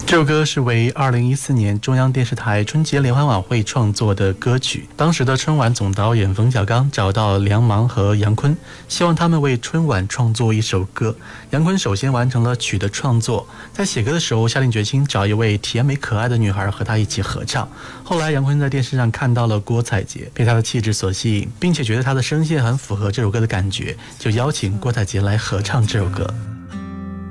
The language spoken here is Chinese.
这首歌是为2014年中央电视台春节联欢晚会创作的歌曲。当时的春晚总导演冯小刚找到梁芒和杨坤，希望他们为春晚创作一首歌。杨坤首先完成了曲的创作，在写歌的时候下定决心找一位甜美可爱的女孩和他一起合唱。后来杨坤在电视上看到了郭采洁，被她的气质所吸引，并且觉得她的声线很符合这首歌的感觉，就邀请郭采洁来合唱这首歌。